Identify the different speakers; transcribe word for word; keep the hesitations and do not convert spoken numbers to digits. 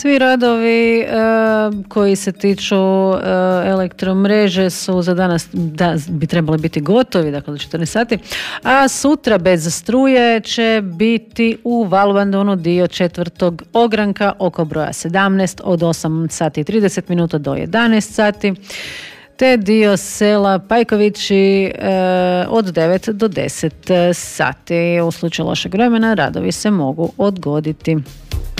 Speaker 1: Svi radovi e, koji se tiču e, elektromreže su za danas, da, bi trebali biti gotovi, dakle do četrnaest sati, a sutra bez struje će biti u Valbandonu dio četvrtog ogranka oko broja sedamnaest od osam sati i trideset minuta do jedanaest sati, te dio sela Pajkovići e, od devet do deset sati. U slučaju lošeg vremena radovi se mogu odgoditi.